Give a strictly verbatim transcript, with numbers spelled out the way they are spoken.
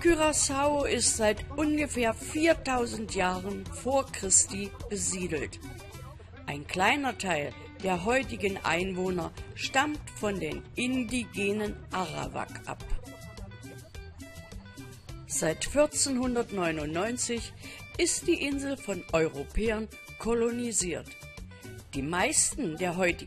Curaçao ist seit ungefähr viertausend Jahren vor Christi besiedelt. Ein kleiner Teil der heutigen Einwohner stammt von den indigenen Arawak ab. Seit vierzehnhundertneunundneunzig ist die Insel von Europäern kolonisiert. Die meisten der heutigen